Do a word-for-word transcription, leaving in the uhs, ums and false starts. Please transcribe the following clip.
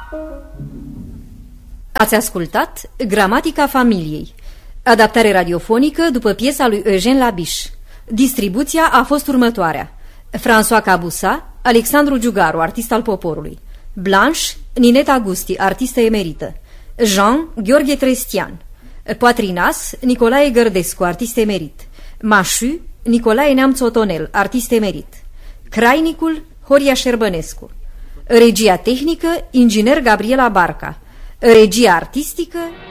Ați ascultat Gramatica familiei, adaptare radiofonică după piesa lui Eugène Labiche. Distribuția a fost următoarea: François Cabusa, Alexandru Giugaru, artist al poporului; Blanche, Nineta Gusti, artistă emerită; Jean, Gheorghe Trestian; Poatrinas, Nicolae Gărdescu, artist emerit; Mașu, Nicolae Neamț Otonel, artist emerit; Crainicul, Horia Șerbănescu; regia tehnică, inginer Gabriela Barca; regia artistică,